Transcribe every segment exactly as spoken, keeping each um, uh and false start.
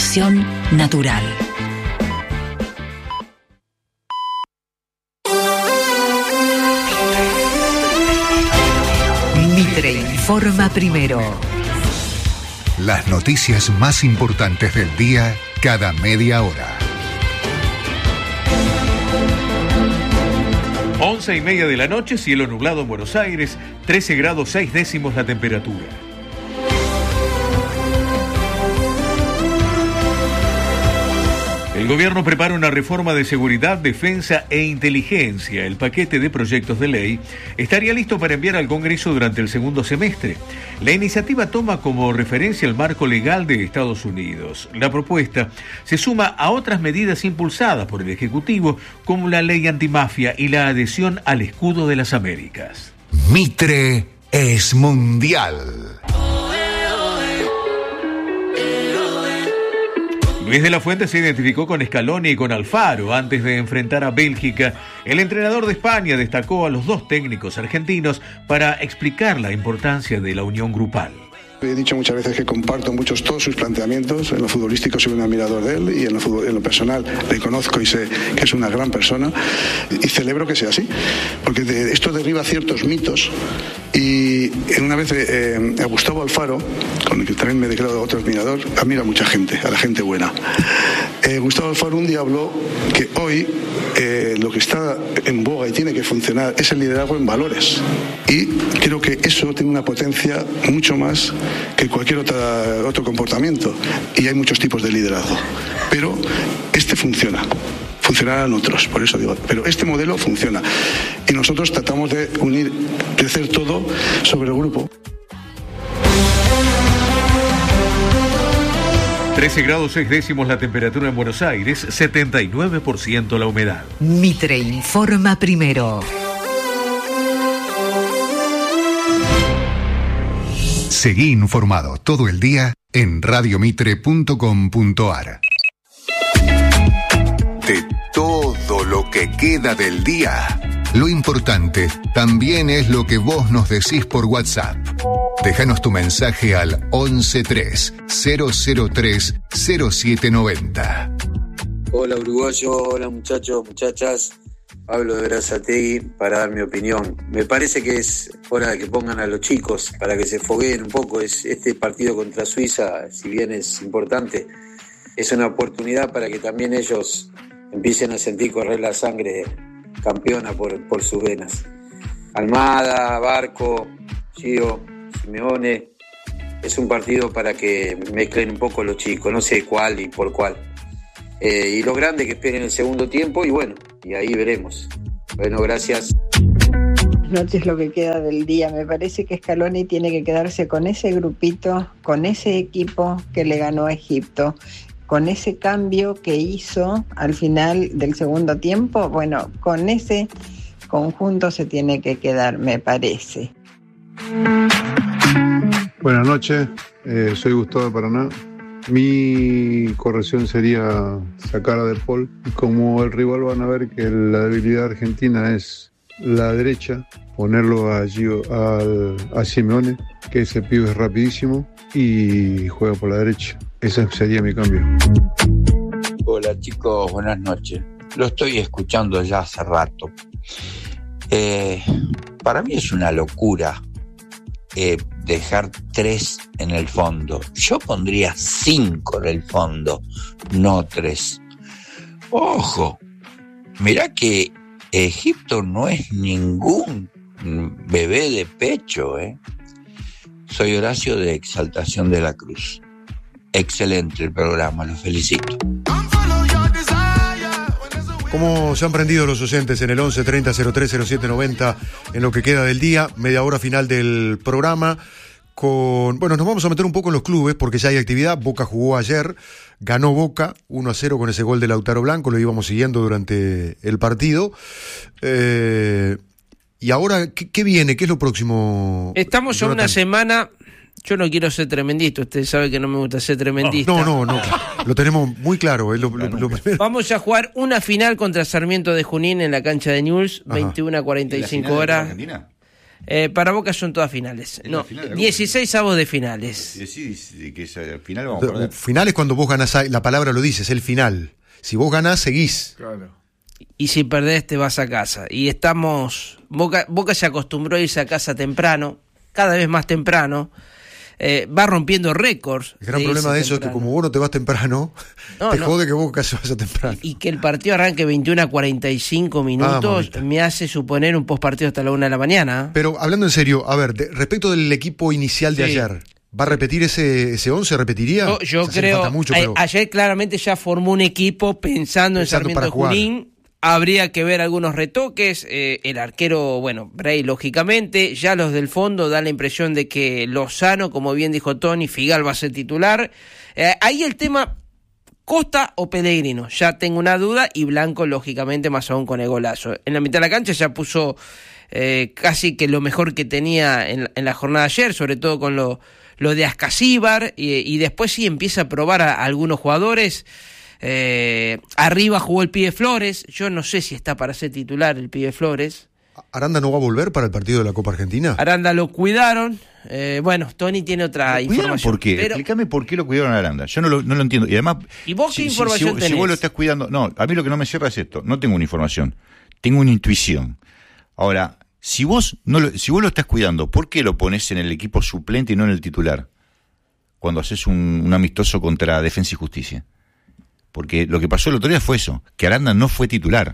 Elección natural. Mitre informa primero. Las noticias más importantes del día cada media hora. Once y media de la noche, cielo nublado en Buenos Aires, trece grados seis décimos la temperatura. El gobierno prepara una reforma de seguridad, defensa e inteligencia. El paquete de proyectos de ley estaría listo para enviar al Congreso durante el segundo semestre. La iniciativa toma como referencia el marco legal de Estados Unidos. La propuesta se suma a otras medidas impulsadas por el Ejecutivo, como la ley antimafia y la adhesión al escudo de las Américas. Mitre es mundial. Luis de la Fuente se identificó con Scaloni y con Alfaro antes de enfrentar a Bélgica. El entrenador de España destacó a los dos técnicos argentinos para explicar la importancia de la unión grupal. He dicho muchas veces que comparto muchos todos sus planteamientos. En lo futbolístico soy un admirador de él y en lo, fútbol, en lo personal le conozco y sé que es una gran persona y celebro que sea así, porque de, esto derriba ciertos mitos. Y una vez eh, a Gustavo Alfaro, con el que también me he declarado otro admirador, admiro a mucha gente, a la gente buena. Eh, Gustavo Alfaro un día habló que hoy eh, lo que está en boga y tiene que funcionar es el liderazgo en valores. Y creo que eso tiene una potencia mucho más que cualquier otra, otro comportamiento. Y hay muchos tipos de liderazgo. Pero este funciona. Funcionarán otros, por eso digo. Pero este modelo funciona. Y nosotros tratamos de unir, de hacer todo sobre el grupo. trece grados seis décimos la temperatura en Buenos Aires, setenta y nueve por ciento la humedad. Mitre informa primero. Seguí informado todo el día en radio mitre punto com punto ar. De todo lo que queda del día, lo importante también es lo que vos nos decís por WhatsApp. Déjanos tu mensaje al once tres cero cero tres cero siete noventa. Hola uruguayo, hola muchachos, muchachas. Pablo de Berazategui para dar mi opinión. Me parece que es hora de que pongan a los chicos para que se fogueen un poco. Es este partido contra Suiza, si bien es importante, es una oportunidad para que también ellos empiecen a sentir correr la sangre campeona por, por sus venas. Almada, Barco, Gio, Simeone, es un partido para que mezclen un poco los chicos, no sé cuál y por cuál. Eh, y los grandes que esperen el segundo tiempo y bueno, y ahí veremos. Bueno, gracias. Buenas noches, lo que queda del día. Me parece que Scaloni tiene que quedarse con ese grupito, con ese equipo que le ganó a Egipto, con ese cambio que hizo al final del segundo tiempo. Bueno, con ese conjunto se tiene que quedar, me parece. Buenas noches, eh, soy Gustavo de Paraná. Mi corrección sería sacar a De Paul. Y como el rival van a ver que la debilidad argentina es la derecha, ponerlo a, Gio, al, a Simeone, que ese pibe es rapidísimo y juega por la derecha. Ese sería mi cambio. Hola chicos, buenas noches. Lo estoy escuchando ya hace rato. Eh, para mí es una locura eh, dejar tres en el fondo. Yo pondría cinco en el fondo, no tres. Ojo, mirá que Egipto no es ningún bebé de pecho, ¿eh? Soy Horacio de Exaltación de la Cruz. Excelente el programa, los felicito. ¿Cómo se han prendido los oyentes en el once treinta cero tres cero siete noventa en lo que queda del día? Media hora final del programa. Con, bueno, nos vamos a meter un poco en los clubes porque ya hay actividad. Boca jugó ayer, ganó Boca uno a cero con ese gol de Lautaro Blanco, lo íbamos siguiendo durante el partido. Eh, y ahora, ¿qué, qué viene? ¿Qué es lo próximo? Estamos a una semana... Yo no quiero ser tremendista, usted sabe que no me gusta ser tremendista. No, no, no, lo tenemos muy claro. Es lo, lo, lo primero. Vamos a jugar una final contra Sarmiento de Junín en la cancha de Newell's, veintiuna a cuarenta y cinco horas. Eh, para Boca son todas finales. No, final dieciséis avos de finales. Sí, sí, que al final vamos a perder. Final es cuando vos ganás, la palabra lo dice, es el final. Si vos ganás, seguís. Claro. Y si perdés, te vas a casa. Y estamos... Boca, Boca se acostumbró a irse a casa temprano, cada vez más temprano. Eh, va rompiendo récords. El gran problema de eso temprano. Es que como vos no te vas temprano, no, te no. jode que Boca se vaya temprano. Y, y que el partido arranque veintiuno a cuarenta y cinco minutos ah, me hace suponer un postpartido hasta la una de la mañana. Pero hablando en serio, a ver, de, respecto del equipo inicial de sí. ayer, ¿va a repetir ese, ese once? ¿Repetiría? Yo, yo creo, mucho, pero... a, ayer claramente ya formó un equipo pensando, pensando en Sarmiento Junín. Habría que ver algunos retoques, eh, el arquero, bueno, Bray lógicamente, ya los del fondo dan la impresión de que Lozano, como bien dijo Tony, Figal va a ser titular. Eh, ahí el tema, Costa o Pellegrino, ya tengo una duda, y Blanco lógicamente más aún con el golazo. En la mitad de la cancha ya puso eh, casi que lo mejor que tenía en, en la jornada de ayer, sobre todo con lo, lo de Ascasíbar, y, y después sí empieza a probar a, a algunos jugadores. Eh, arriba jugó el Pibe Flores. Yo no sé si está para ser titular el Pibe Flores. ¿Aranda no va a volver para el partido de la Copa Argentina? Aranda lo cuidaron. Eh, bueno, Tony tiene otra información. ¿Por qué? Pero... Explícame por qué lo cuidaron a Aranda. Yo no lo, no lo entiendo. Y además, ¿y vos si, qué información si, si, tenés? Si vos lo estás cuidando... No, a mí lo que no me cierra es esto. No tengo una información. Tengo una intuición. Ahora, si vos, no lo, si vos lo estás cuidando, ¿por qué lo pones en el equipo suplente y no en el titular? Cuando haces un, un amistoso contra Defensa y Justicia. Porque lo que pasó el otro día fue eso, que Aranda no fue titular,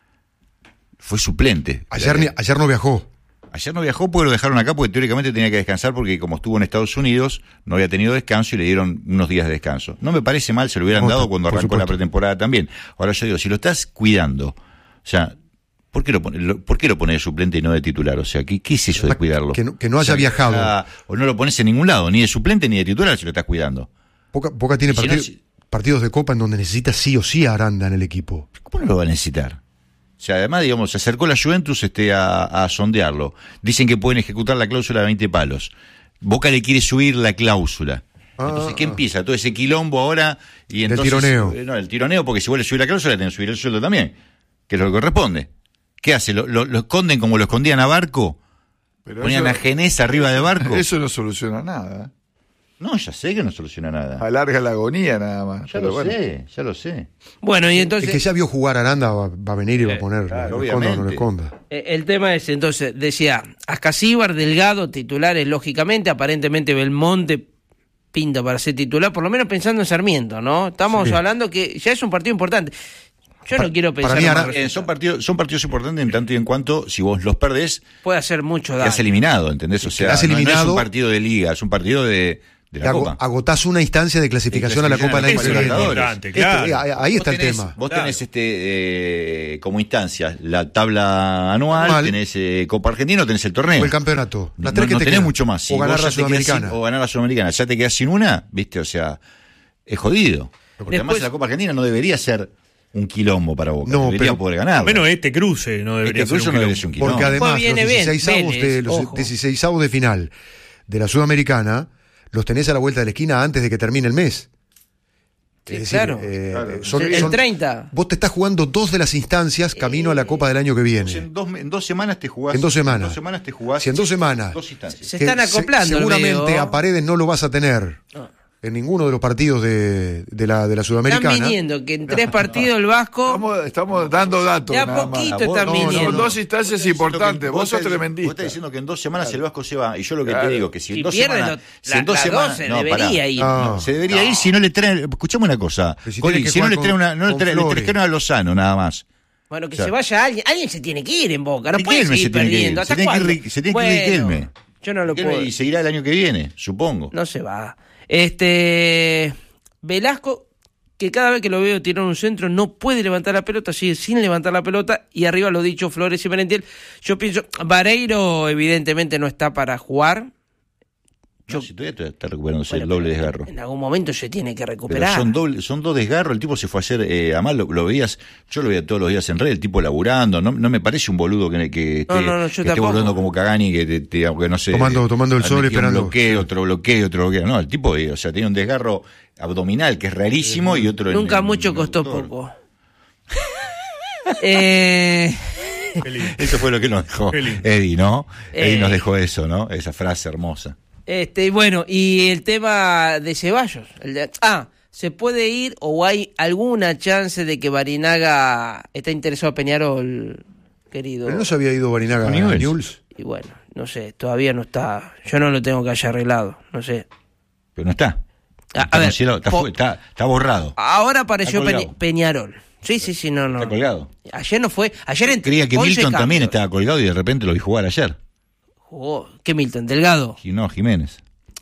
fue suplente. Ayer, ni, ayer no viajó. Ayer no viajó porque lo dejaron acá porque teóricamente tenía que descansar porque como estuvo en Estados Unidos no había tenido descanso y le dieron unos días de descanso. No me parece mal, se lo hubieran no, dado cuando arrancó supuesto. La pretemporada también. Ahora yo digo, si lo estás cuidando, o sea, ¿por qué lo pones, por qué lo pones de suplente y no de titular? O sea, ¿qué, qué es eso de cuidarlo? Que no, que no haya o sea, viajado. Ah, o no lo pones en ningún lado, ni de suplente ni de titular si lo estás cuidando. Boca, Boca tiene partido... Si no, si... partidos de Copa en donde necesita sí o sí a Aranda en el equipo. ¿Cómo no lo va a necesitar? O sea, además, digamos, se acercó la Juventus este, a, a sondearlo. Dicen que pueden ejecutar la cláusula de veinte palos. Boca le quiere subir la cláusula. Ah, entonces, ¿qué ah. empieza? Todo ese quilombo ahora y entonces... El tironeo. Eh, no, el tironeo, porque si vos le subís la cláusula, tienen que subir el sueldo también, que es lo que corresponde. ¿Qué hace? ¿Lo, lo, lo esconden como lo escondían a Barco? Pero ¿ponían eso, a Genés arriba de Barco? Eso no soluciona nada. No, ya sé que no soluciona nada. Alarga la agonía nada más. Ya lo bueno. sé, ya lo sé. Bueno, y entonces... Es que ya vio jugar a Aranda, va, va a venir y va a poner, claro, lo esconda o no lo esconda. El tema es, entonces, decía, Ascasíbar, Delgado, titulares, lógicamente, aparentemente Belmonte pinta para ser titular, por lo menos pensando en Sarmiento, ¿no? Estamos sí. hablando que ya es un partido importante. Yo para, no quiero pensar mí, Ara, eh, son partidos son partidos importantes en tanto y en cuanto si vos los perdés puede hacer mucho daño. Quedás eliminado, ¿entendés? O sea, no, eliminado, no es un partido de liga, es un partido de, de la Copa. Agotás una instancia de clasificación, de clasificación a la Copa del año que viene. Claro. Ahí está tenés, el tema. Vos claro. tenés este eh, como instancias la tabla anual, Mal. tenés eh, Copa Argentina o tenés el torneo. O el campeonato. Las tres no, que no te tenés quedan. Mucho más. Si o ganar la Sudamericana. Sin, o ganar la Sudamericana. Ya te quedás sin una, ¿viste? O sea, es jodido. Porque Después, además la Copa Argentina no debería ser un quilombo para Boca, no, debería poder ganar. Menos este cruce no debería este ser un, no debería ser un quilombo. Porque además viene los dieciseisavos bien, de, Vélez, los dieciseisavos de final de la Sudamericana los tenés a la vuelta de la esquina antes de que termine el mes. Sí, es decir, claro. Eh, claro. Son, el son, treinta. Vos te estás jugando dos de las instancias camino a la Copa del año que viene. Pues en, dos, en dos semanas te jugás. En dos semanas. En dos semanas te jugás. Si en dos semanas. Dos instancias. Se están acoplando. Se, seguramente a Paredes no lo vas a tener. No. En ninguno de los partidos de, de, la, de la Sudamericana. Están viniendo que en tres partidos el Vasco... Estamos, estamos dando datos. Ya poquito están no, viniendo. Son dos instancias importantes. Vos, vos sos tremendista. Vos estás diciendo que en dos semanas claro. el Vasco se va. Y yo lo que claro. te digo, que si en y dos semanas... Lo, si la, en dos semanas se no, debería pará. ir. No, no, se debería no. ir si no le traen... Escuchame una cosa. Si, Coli, si no le traen una... No le traen, le traen a Lozano nada más. Bueno, que o sea, se vaya alguien. Alguien se tiene que ir en Boca. No puede seguir perdiendo. ¿Hasta cuándo? Se tiene que ir Riquelme. Yo no lo puedo. Y seguirá el año que viene, supongo. No se va. Este... Velasco, que cada vez que lo veo tirar un centro no puede levantar la pelota, sigue sin levantar la pelota, y arriba lo dicho Flores y Merentiel. Yo pienso, Vareiro evidentemente no está para jugar. Yo, no, si todavía está recuperándose bueno, el doble desgarro. En algún momento se tiene que recuperar. Pero son, doble, son dos desgarros, el tipo se fue a hacer, eh, además lo, lo veías, yo lo veía todos los días en red, el tipo laburando, no, no me parece un boludo que, que, esté, no, no, no, que esté volando como Cagani, que, te, te, que no sé. Tomando, tomando el sol esperando. Un bloqueo, otro bloqueo, otro bloqueo. No, el tipo, eh, o sea, tiene un desgarro abdominal que es rarísimo y otro... Nunca en, mucho en, costó en poco. eh... Eso fue lo que nos dejó Eddie, ¿no? Eh, Eddie nos dejó eso, ¿no? Esa frase hermosa. Este, bueno, y el tema de Ceballos. El de, ah, ¿se puede ir o hay alguna chance de que Barinaga está interesado en Peñarol, querido? Pero no se había ido Barinaga a Newell's. Y bueno, no sé, todavía no está. Yo no lo tengo que haya arreglado, no sé. Pero no está. A, a ver, está, po, está, está borrado. Ahora apareció Peña, Peñarol. Sí, sí, sí, no, no. Está colgado. Ayer no fue. Ayer en Creía que Milton cambios. También estaba colgado y de repente lo vi jugar ayer. ¿Jugó? ¿Qué Milton? ¿Delgado? No, Jiménez.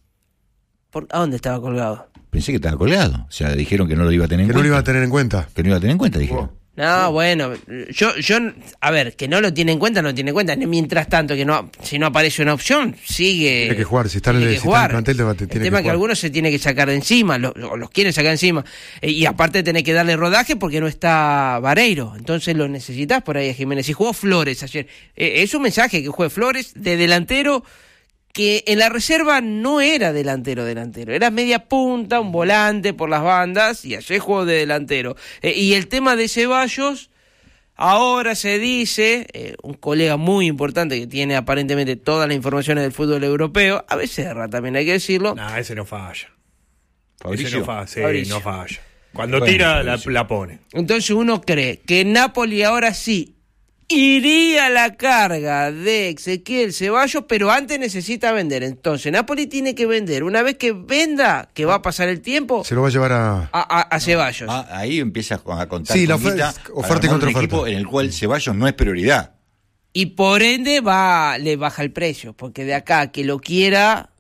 ¿Por, ¿A dónde estaba colgado? Pensé que estaba colgado. O sea, dijeron que no lo iba a tener en que cuenta. Que no lo iba a tener en cuenta. Que no iba a tener en cuenta, dijeron. Oh. No, bueno, yo, yo, a ver, que no lo tiene en cuenta, no tiene en cuenta. Mientras tanto, que no, si no aparece una opción, sigue. Tiene que jugar, si está en el, si está en el plantel, tiene el tema que, que algunos se tiene que sacar de encima, los, los quieren sacar de encima. Eh, y aparte tenés que darle rodaje porque no está Vareiro. Entonces lo necesitas por ahí a Jiménez. Y jugó Flores ayer. Eh, es un mensaje que juegue Flores de delantero, que en la reserva no era delantero delantero, era media punta, un volante por las bandas, y ayer jugó de delantero. Eh, y el tema de Ceballos, ahora se dice, eh, un colega muy importante que tiene aparentemente todas las informaciones del fútbol europeo, a veces erra también, hay que decirlo. No, ese no falla. Fabricio. Ese no falla, sí, Fabricio. no falla. Cuando bueno, tira, la, la pone. Entonces uno cree que Napoli ahora sí iría a la carga de Ezequiel Ceballos, pero antes necesita vender. Entonces Napoli tiene que vender. Una vez que venda, que va a pasar el tiempo, se lo va a llevar a a, a, a Ceballos. Ah, ahí empieza a contar sí, la oferta, oferta y contraoferta, equipo en el cual Ceballos no es prioridad. Y por ende va le baja el precio, porque de acá a que lo quiera,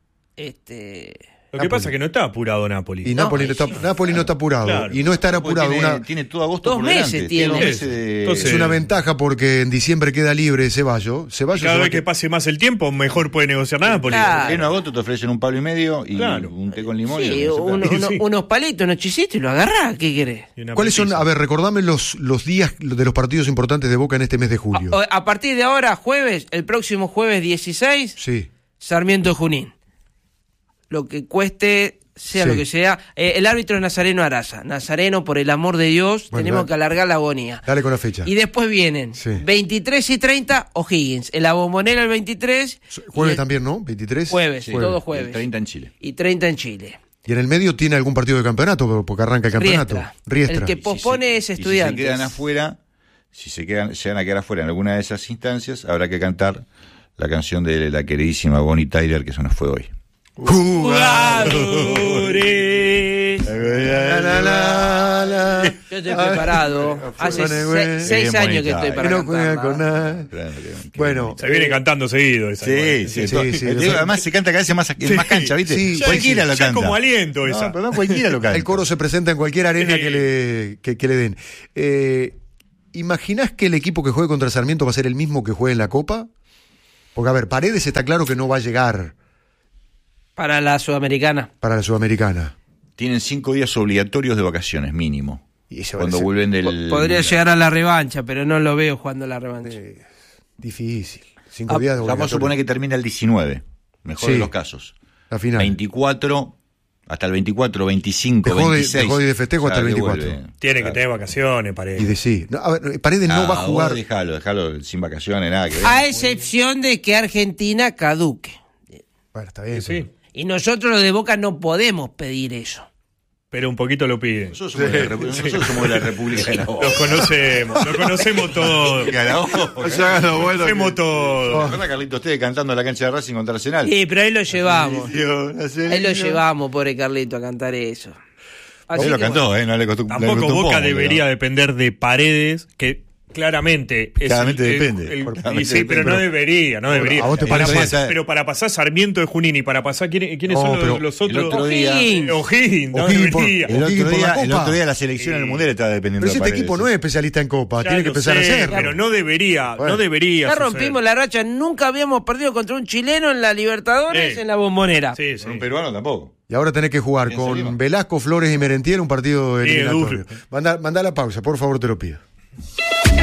este Lo que pasa es que no está apurado Napoli. Y Napoli no, está, Napoli no está apurado. Claro. Y no estar apurado. Tiene, una, tiene todo agosto dos por meses delante. tiene. Dos meses de... Entonces, es una ventaja porque en diciembre queda libre Ceballos. Ceballos cada vez que... que pase más el tiempo, mejor puede negociar Napoli. Claro. En agosto te ofrecen un palo y medio y claro. un té con limón. Sí, y uno, uno, sí. unos palitos, unos chisitos y lo agarrás. ¿Qué querés? ¿Cuáles son? A ver, recordame los, los días de los partidos importantes de Boca en este mes de julio. A, a partir de ahora, jueves, el próximo jueves dieciséis, sí. Sarmiento de Junín. Lo que cueste, sea sí. lo que sea. Eh, el árbitro es Nazareno Araza. Nazareno, por el amor de Dios, bueno, tenemos dale. que alargar la agonía. Dale con la fecha. Y después vienen sí. veintitrés y treinta O'Higgins. En la Bombonera el veintitrés. Jueves el... también, ¿no? veintitrés. Jueves, sí. todo jueves. Y treinta en Chile. Y treinta en Chile. Y en el medio tiene algún partido de campeonato, porque arranca el campeonato. Riestra. Riestra. El que pospone si se, es Estudiantes. Si se quedan afuera, si se quedan, se van a quedar afuera en alguna de esas instancias, habrá que cantar la canción de la queridísima Bonnie Tyler, que se nos fue hoy. Jugadores. La, la, la, la. Yo estoy preparado. Hace se, seis años que estoy para no cantarla. Bueno, se viene cantando seguido esa. Sí, sí, sí, sí, sí. Además se canta cada vez más, sí, más cancha, ¿viste? Sí, cualquiera sí, lo ya canta. Como aliento esa. No, pero no cualquiera lo canta. El coro se presenta en cualquier arena sí. que, le, que, que le den. Eh, ¿Imaginás que el equipo que juegue contra Sarmiento va a ser el mismo que juegue en la Copa? Porque, a ver, Paredes está claro que no va a llegar. Para la Sudamericana. Para la Sudamericana. Tienen cinco días obligatorios de vacaciones, mínimo. Y cuando ser... vuelven del... Podría llegar a la revancha, pero no lo veo jugando la revancha. Eh, difícil. Cinco ah, días de obligatorios. Vamos a suponer que termina el diecinueve. Mejor sí, de los casos. La final. veinticuatro, hasta el veinticuatro, veinticinco, dejó veintiséis. De, dejó de festejo hasta el veinticuatro. Vuelve. Tiene claro. que tener vacaciones, Paredes. Y de sí. No, a ver, Paredes ah, no va a jugar. Déjalo, déjalo sin vacaciones, nada que ver. A excepción de que Argentina caduque. Bueno, está bien. Sí. Y nosotros los de Boca no podemos pedir eso. Pero un poquito lo piden. Nosotros somos, sí, de, la nosotros sí. somos de la República de la Boca. Los conocemos, los conocemos todos. Los conocemos todos. ¿Verdad, Carlito? Ustedes cantando en la cancha de Racing contra Arsenal. Sí, pero ahí lo llevamos. Ahí lo llevamos, pobre Carlito, a cantar eso. Así lo cantó, bueno. ¿eh? No le costó, Tampoco le costó Boca poco, debería ¿no? depender de Paredes, que... Claramente, es claramente el, depende. El, el, claramente y sí, pero, pero no debería, no debería. ¿A vos te para parece? pasar, pero para pasar Sarmiento de Junín y para pasar quiénes, quiénes no, son los, los otros. El otro día, O'Higgins, no O'Higgins, debería. El otro día, el otro día la selección sí. en el mundial estaba dependiendo. Pero de este equipo no es especialista en Copa, ya tiene que empezar sé, a hacerlo. Pero no debería, bueno. no debería. Ya rompimos suceder. la racha, nunca habíamos perdido contra un chileno en la Libertadores, sí. en la Bombonera. Sí, sí. Un peruano tampoco. Y ahora tenés que jugar con Velasco, Flores y Merentiel un partido eliminatorio. Mandá, mandá la pausa, por favor, te lo pido.